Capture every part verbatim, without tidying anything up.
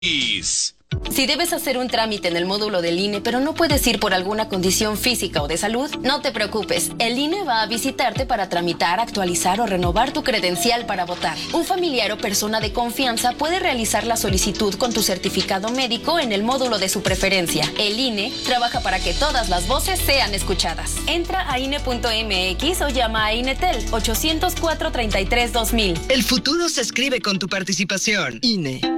Si debes hacer un trámite en el módulo del I N E, pero no puedes ir por alguna condición física o de salud, no te preocupes. El I N E va a visitarte para tramitar, actualizar o renovar tu credencial para votar. Un familiar o persona de confianza puede realizar la solicitud con tu certificado médico en el módulo de su preferencia. El I N E trabaja para que todas las voces sean escuchadas. Entra a I N E punto M X o llama a INETEL ochocientos cuatro, treinta y tres, dos mil. El futuro se escribe con tu participación. I N E.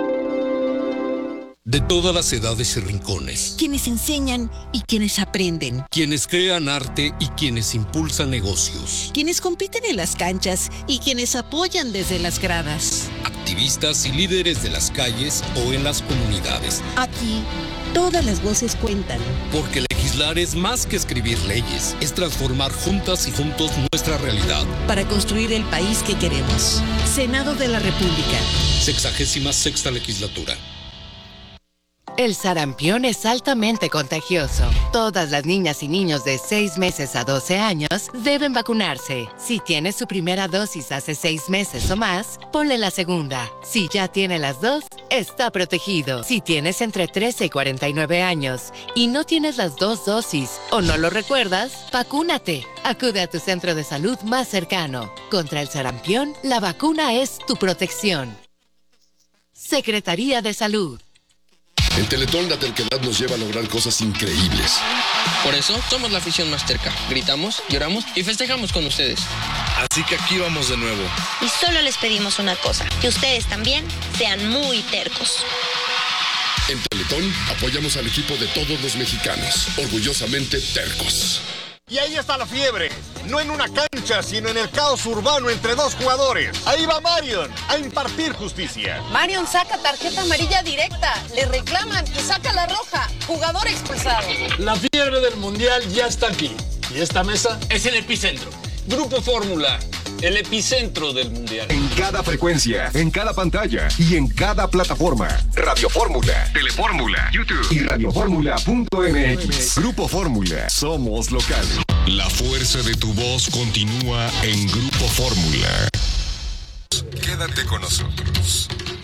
De todas las edades y rincones. Quienes enseñan y quienes aprenden. Quienes crean arte y quienes impulsan negocios. Quienes compiten en las canchas y quienes apoyan desde las gradas. Activistas y líderes de las calles o en las comunidades. Aquí, todas las voces cuentan. Porque legislar es más que escribir leyes. Es transformar juntas y juntos nuestra realidad. Para construir el país que queremos. Senado de la República. Sexagésima sexta legislatura. El sarampión es altamente contagioso. Todas las niñas y niños de seis meses a doce años deben vacunarse. Si tiene su primera dosis hace seis meses o más, ponle la segunda. Si ya tiene las dos, está protegido. Si tienes entre trece y cuarenta y nueve años y no tienes las dos dosis o no lo recuerdas, vacúnate. Acude a tu centro de salud más cercano. Contra el sarampión, la vacuna es tu protección. Secretaría de Salud. En Teletón la terquedad nos lleva a lograr cosas increíbles. Por eso somos la afición más terca. Gritamos, lloramos y festejamos con ustedes. Así que aquí vamos de nuevo. Y solo les pedimos una cosa, que ustedes también sean muy tercos. En Teletón apoyamos al equipo de todos los mexicanos, orgullosamente tercos. Y ahí está la fiebre, no en una cancha, sino en el caos urbano entre dos jugadores. Ahí va Marion a impartir justicia. Marion saca tarjeta amarilla directa, le reclaman y saca la roja, jugador expulsado. La fiebre del mundial ya está aquí. Y esta mesa es el epicentro. Grupo Fórmula, el epicentro del mundial. En cada frecuencia, en cada pantalla y en cada plataforma. Radio Fórmula, Telefórmula, YouTube y radiofórmula punto M X. Grupo Fórmula, somos locales. La fuerza de tu voz continúa en Grupo Fórmula. Quédate con nosotros.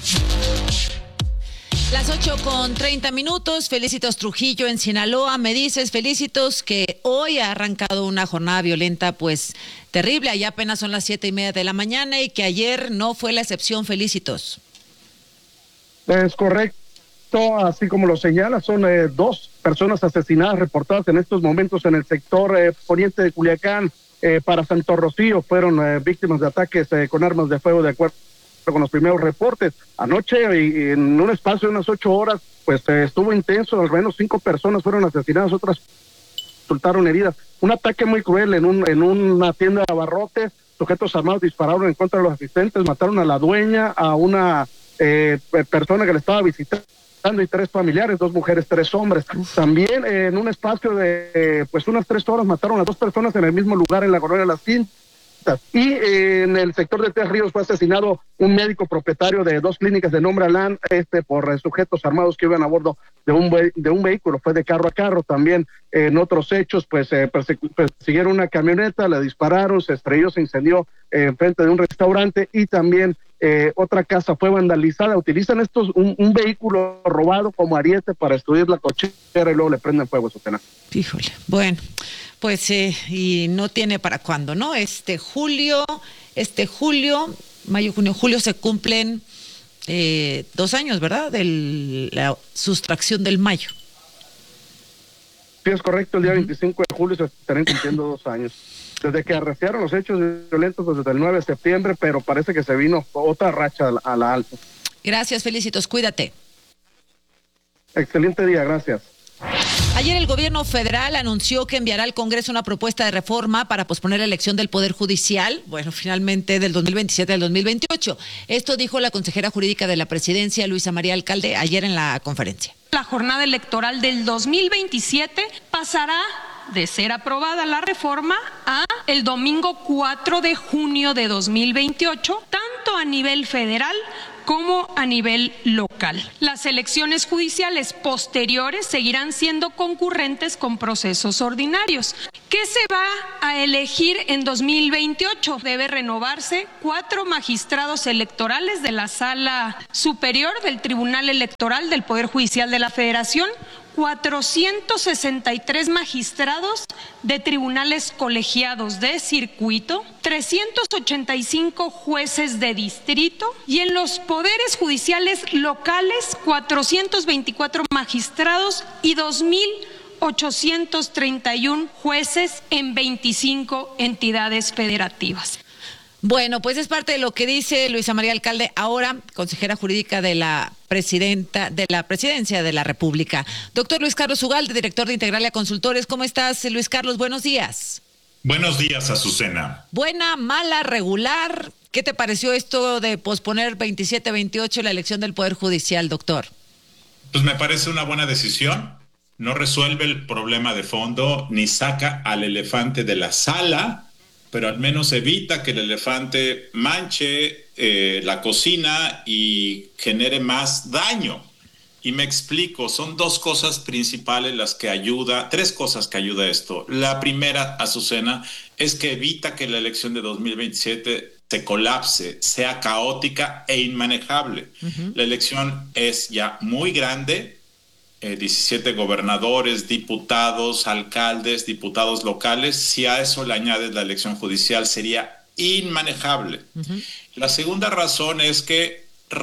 Las ocho con treinta minutos, Felicitos Trujillo en Sinaloa. Me dices, Felicitos, que hoy ha arrancado una jornada violenta, pues terrible. Allá apenas son las siete y media de la mañana y que ayer no fue la excepción, Felicitos. Es correcto, así como lo señala, son eh, dos personas asesinadas reportadas en estos momentos en el sector eh, poniente de Culiacán. Eh, para Santo Rocío fueron eh, víctimas de ataques eh, con armas de fuego, de acuerdo con los primeros reportes. Anoche, y, y en un espacio de unas ocho horas, pues eh, estuvo intenso. Al menos cinco personas fueron asesinadas, otras resultaron heridas. Un ataque muy cruel en un en una tienda de abarrotes. Sujetos armados dispararon en contra de los asistentes, mataron a la dueña, a una eh, persona que le estaba visitando y tres familiares, dos mujeres, tres hombres. Uf. También eh, en un espacio de eh, pues unas tres horas mataron a dos personas en el mismo lugar en la colonia de Las Quintas. Y eh, en el sector de Tres Ríos fue asesinado un médico propietario de dos clínicas de nombre Alán, este por eh, sujetos armados que iban a bordo de un de un vehículo, fue de carro a carro. También eh, en otros hechos, pues eh, persiguieron una camioneta, le dispararon, se estrelló, se incendió eh, enfrente de un restaurante, y también eh, otra casa fue vandalizada. Utilizan estos un, un vehículo robado como ariete para destruir la cochera y luego le prenden fuego a su tenaz. Híjole, bueno. Pues eh, y no tiene para cuándo, ¿no? Este julio, este julio, mayo, junio, julio se cumplen eh, dos años, ¿verdad? De la sustracción del mayo. Sí, es correcto, el día uh-huh. veinticinco de julio se estarán cumpliendo dos años. Desde que arreciaron los hechos violentos, pues desde el nueve de septiembre, pero parece que se vino otra racha a la alta. Gracias, Felicitos, cuídate. Excelente día, gracias. Ayer el gobierno federal anunció que enviará al Congreso una propuesta de reforma para posponer la elección del Poder Judicial, bueno, finalmente del dos mil veintisiete al dos mil veintiocho. Esto dijo la consejera jurídica de la presidencia, Luisa María Alcalde, ayer en la conferencia. La jornada electoral del dos mil veintisiete pasará de ser aprobada la reforma a el domingo cuatro de junio de dos mil veintiocho, tanto a nivel federal como a nivel local. Las elecciones judiciales posteriores seguirán siendo concurrentes con procesos ordinarios. ¿Qué se va a elegir en dos mil veintiocho? Debe renovarse cuatro magistrados electorales de la Sala Superior del Tribunal Electoral del Poder Judicial de la Federación, cuatrocientos sesenta y tres magistrados de tribunales colegiados de circuito, trescientos ochenta y cinco jueces de distrito y en los poderes judiciales locales cuatrocientos veinticuatro magistrados y dos mil ochocientos treinta y uno jueces en veinticinco entidades federativas. Bueno, pues es parte de lo que dice Luisa María Alcalde, ahora consejera jurídica de la presidenta de la Presidencia de la República. Doctor Luis Carlos Ugalde, director de Integralia Consultores. ¿Cómo estás, Luis Carlos? Buenos días. Buenos días, Azucena. Buena, mala, regular. ¿Qué te pareció esto de posponer veintisiete veintiocho la elección del Poder Judicial, doctor? Pues me parece una buena decisión. No resuelve el problema de fondo ni saca al elefante de la sala, pero al menos evita que el elefante manche eh, la cocina y genere más daño. Y me explico, son dos cosas principales las que ayuda, tres cosas que ayuda esto. La primera, Azucena, es que evita que la elección de dos mil veintisiete se colapse, sea caótica e inmanejable. Uh-huh. La elección es ya muy grande. Eh, diecisiete gobernadores, diputados, alcaldes, diputados locales. Si a eso le añades la elección judicial, sería inmanejable. Uh-huh. La segunda razón es que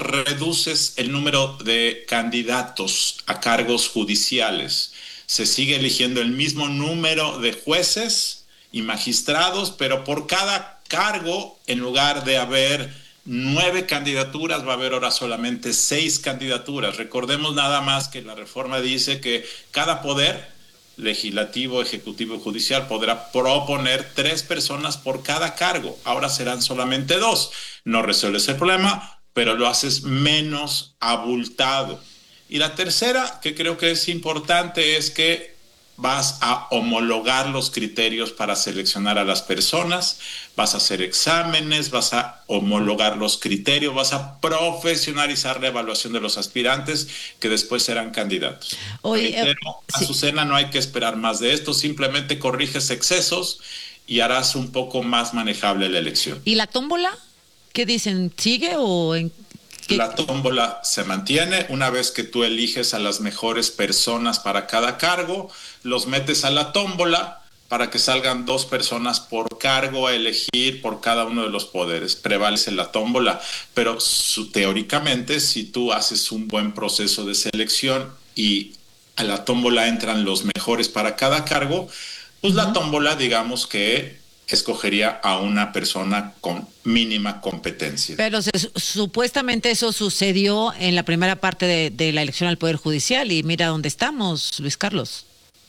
reduces el número de candidatos a cargos judiciales. Se sigue eligiendo el mismo número de jueces y magistrados, pero por cada cargo, en lugar de haber nueve candidaturas, va a haber ahora solamente seis candidaturas. Recordemos nada más que la reforma dice que cada poder, legislativo, ejecutivo y judicial, podrá proponer tres personas por cada cargo. Ahora serán solamente dos. No resuelves el problema, pero lo haces menos abultado. Y la tercera, que creo que es importante, es que vas a homologar los criterios para seleccionar a las personas, vas a hacer exámenes, vas a homologar los criterios, vas a profesionalizar la evaluación de los aspirantes que después serán candidatos. Oye, Reitero, eh, Azucena, sí. No hay que esperar más de esto, simplemente corriges excesos y harás un poco más manejable la elección. ¿Y la tómbola? ¿Qué dicen? ¿Sigue o en qué? La tómbola se mantiene. Una vez que tú eliges a las mejores personas para cada cargo, los metes a la tómbola para que salgan dos personas por cargo a elegir por cada uno de los poderes. Prevalece la tómbola, pero su, teóricamente, si tú haces un buen proceso de selección y a la tómbola entran los mejores para cada cargo, pues uh-huh. La tómbola, digamos que escogería a una persona con mínima competencia. Pero se, supuestamente eso sucedió en la primera parte de, de la elección al Poder Judicial y mira dónde estamos, Luis Carlos.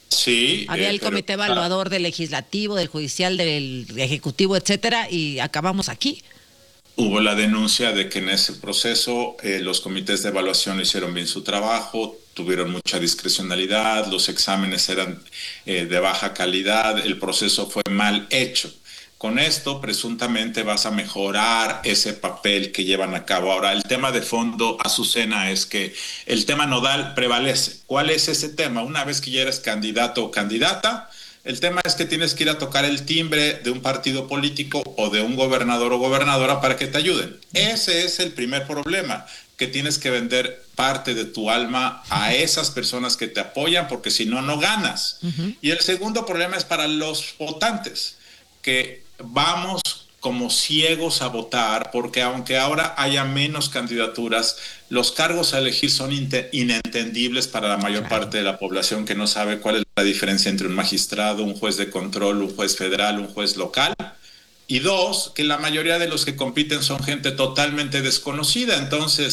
Sí. Había eh, el comité pero, evaluador del legislativo, del judicial, del ejecutivo, etcétera, y acabamos aquí. Hubo la denuncia de que en ese proceso eh, los comités de evaluación hicieron bien su trabajo, tuvieron mucha discrecionalidad, los exámenes eran eh, de baja calidad, el proceso fue mal hecho. Con esto, presuntamente, vas a mejorar ese papel que llevan a cabo. Ahora, el tema de fondo, Azucena, es que el tema nodal prevalece. ¿Cuál es ese tema? Una vez que ya eres candidato o candidata, el tema es que tienes que ir a tocar el timbre de un partido político o de un gobernador o gobernadora para que te ayuden. Ese es el primer problema, que tienes que vender parte de tu alma a esas personas que te apoyan, porque si no, no ganas. Uh-huh. Y el segundo problema es para los votantes, que vamos como ciegos a votar, porque aunque ahora haya menos candidaturas, los cargos a elegir son inentendibles para la mayor claro. parte de la población que no sabe cuál es la diferencia entre un magistrado, un juez de control, un juez federal, un juez local. Y dos, que la mayoría de los que compiten son gente totalmente desconocida. Entonces,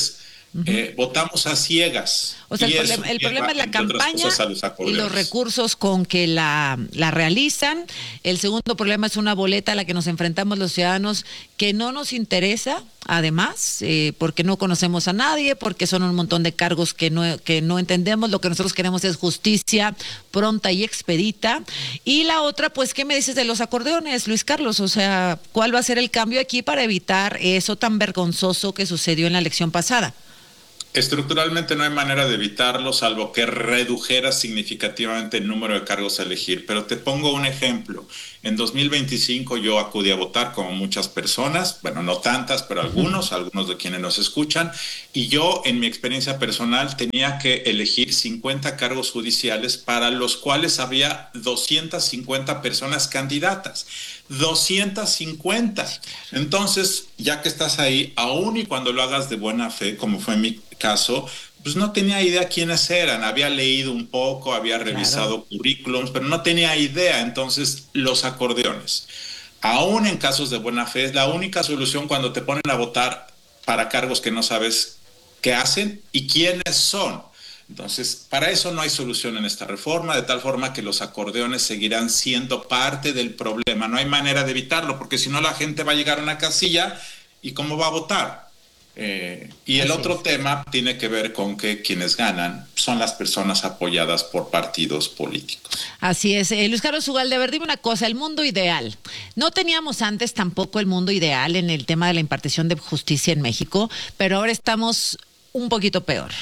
Uh-huh. Eh, votamos a ciegas. O sea, el problema, el problema es la campaña y los recursos con que la, la realizan. El segundo problema es una boleta a la que nos enfrentamos los ciudadanos que no nos interesa, además, eh, porque no conocemos a nadie, porque son un montón de cargos que no, que no entendemos. Lo que nosotros queremos es justicia pronta y expedita. Y la otra, pues, ¿qué me dices de los acordeones, Luis Carlos? O sea, ¿cuál va a ser el cambio aquí para evitar eso tan vergonzoso que sucedió en la elección pasada? Estructuralmente no hay manera de evitarlo, salvo que redujera significativamente el número de cargos a elegir. Pero te pongo un ejemplo. En dos mil veinticinco yo acudí a votar como muchas personas, bueno, no tantas, pero algunos, algunos de quienes nos escuchan, y yo en mi experiencia personal tenía que elegir cincuenta cargos judiciales para los cuales había doscientas cincuenta personas candidatas. doscientas cincuenta. Entonces, ya que estás ahí, aún y cuando lo hagas de buena fe, como fue en mi caso, pues no tenía idea quiénes eran. Había leído un poco, había revisado claro. currículums, pero no tenía idea. Entonces, los acordeones. Aún en casos de buena fe, es la única solución cuando te ponen a votar para cargos que no sabes qué hacen y quiénes son. Entonces, para eso no hay solución en esta reforma, de tal forma que los acordeones seguirán siendo parte del problema. No hay manera de evitarlo, porque si no la gente va a llegar a una casilla y ¿cómo va a votar? Eh, y el otro tema tiene que ver con que quienes ganan son las personas apoyadas por partidos políticos. Así es. Eh, Luis Carlos Ugalde, a ver, dime una cosa, el mundo ideal. No teníamos antes tampoco el mundo ideal en el tema de la impartición de justicia en México, pero ahora estamos un poquito peor.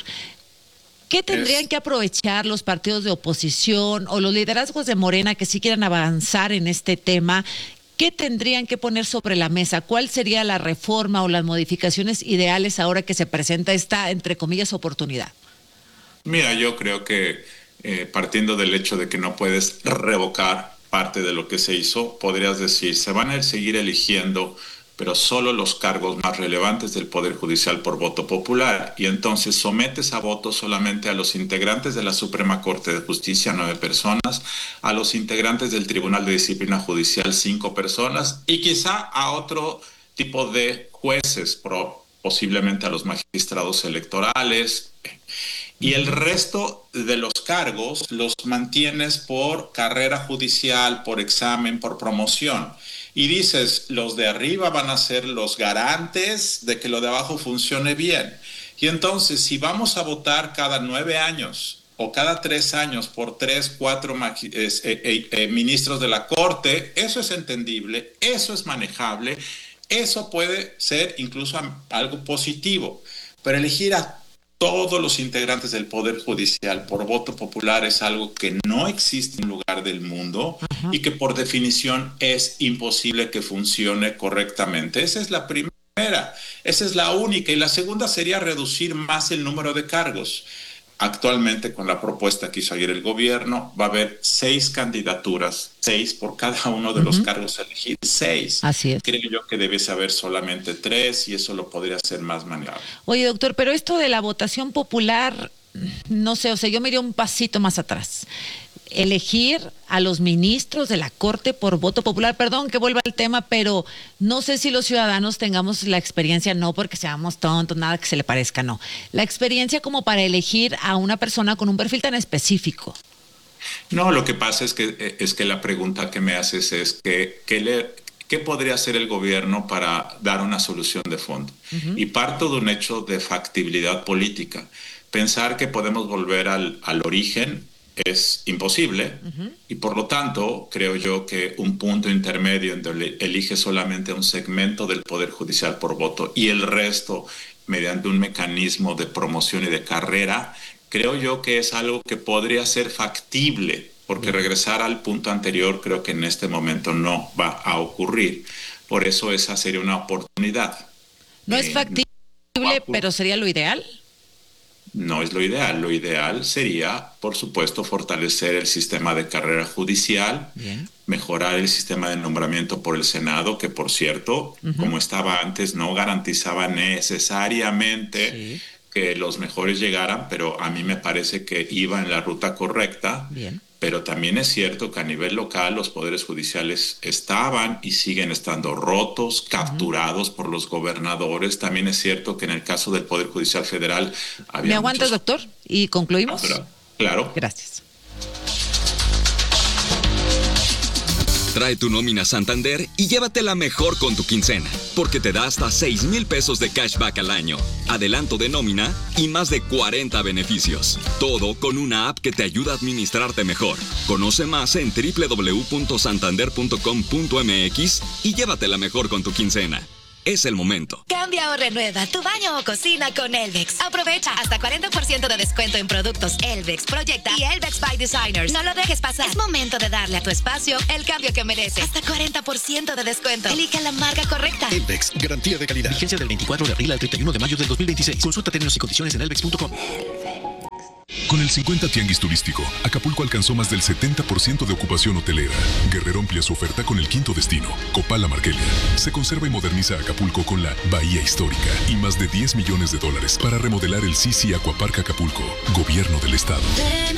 ¿Qué tendrían que aprovechar los partidos de oposición o los liderazgos de Morena que sí quieran avanzar en este tema? ¿Qué tendrían que poner sobre la mesa? ¿Cuál sería la reforma o las modificaciones ideales ahora que se presenta esta, entre comillas, oportunidad? Mira, yo creo que eh, partiendo del hecho de que no puedes revocar parte de lo que se hizo, podrías decir, se van a seguir eligiendo, pero solo los cargos más relevantes del Poder Judicial por voto popular, y entonces sometes a voto solamente a los integrantes de la Suprema Corte de Justicia, nueve personas, a los integrantes del Tribunal de Disciplina Judicial, cinco personas, y quizá a otro tipo de jueces, pro, posiblemente a los magistrados electorales, y el resto de los cargos los mantienes por carrera judicial, por examen, por promoción. Y dices, los de arriba van a ser los garantes de que lo de abajo funcione bien. Y entonces, si vamos a votar cada nueve años o cada tres años por tres, cuatro eh, eh, eh, ministros de la Corte, eso es entendible, eso es manejable, eso puede ser incluso algo positivo. Pero elegir a todos los integrantes del Poder Judicial por voto popular es algo que no existe en un lugar del mundo. Ajá. Y que por definición es imposible que funcione correctamente. Esa es la primera, esa es la única. Y la segunda sería reducir más el número de cargos. Actualmente, con la propuesta que hizo ayer el gobierno, va a haber seis candidaturas, seis por cada uno de uh-huh. los cargos a elegir, seis. Así es. Creo yo que debe haber solamente tres y eso lo podría hacer más manejable. Oye, doctor, pero esto de la votación popular, no sé, o sea, yo me iría un pasito más atrás. Elegir a los ministros de la Corte por voto popular, perdón que vuelva al tema, pero no sé si los ciudadanos tengamos la experiencia, no porque seamos tontos, nada que se le parezca, no. La experiencia como para elegir a una persona con un perfil tan específico. No, lo que pasa es que, es que la pregunta que me haces es que, que le, ¿qué podría hacer el gobierno para dar una solución de fondo? Uh-huh. Y parto de un hecho de factibilidad política. Pensar que podemos volver al, al origen es imposible uh-huh. y por lo tanto creo yo que un punto intermedio en donde elige solamente un segmento del Poder Judicial por voto y el resto mediante un mecanismo de promoción y de carrera, creo yo que es algo que podría ser factible, porque regresar al punto anterior creo que en este momento no va a ocurrir. Por eso esa sería una oportunidad. No es factible, eh, pero sería lo ideal. No es lo ideal. Lo ideal sería, por supuesto, fortalecer el sistema de carrera judicial, bien, mejorar el sistema de nombramiento por el Senado, que por cierto, uh-huh. como estaba antes, no garantizaba necesariamente sí. que los mejores llegaran, pero a mí me parece que iba en la ruta correcta. Bien. pero también es cierto que a nivel local los poderes judiciales estaban y siguen estando rotos, capturados uh-huh. por los gobernadores. También es cierto que en el caso del Poder Judicial Federal había ¿Me aguantas, muchos... doctor? ¿Y concluimos? Ah, pero, claro. Gracias. Trae tu nómina Santander y llévatela mejor con tu quincena, porque te da hasta seis mil pesos de cashback al año, adelanto de nómina y más de cuarenta beneficios. Todo con una app que te ayuda a administrarte mejor. Conoce más en doble u doble u doble u punto santander punto com punto m x y llévatela mejor con tu quincena. Es el momento. Cambia o renueva tu baño o cocina con Elvex. Aprovecha hasta cuarenta por ciento de descuento en productos Elvex, Proyecta y Elvex by Designers. No lo dejes pasar. Es momento de darle a tu espacio el cambio que merece. Hasta cuarenta por ciento de descuento. Elige la marca correcta. Elvex, garantía de calidad. Vigencia del veinticuatro de abril al treinta y uno de mayo del dos mil veintiséis. Consulta términos y condiciones en elvex punto com. Con el cincuenta Tianguis Turístico, Acapulco alcanzó más del setenta por ciento de ocupación hotelera. Guerrero amplía su oferta con el quinto destino, Copala Marquelia. Se conserva y moderniza Acapulco con la Bahía Histórica y más de diez millones de dólares para remodelar el Sisi Aquapark Acapulco, Gobierno del Estado. Ven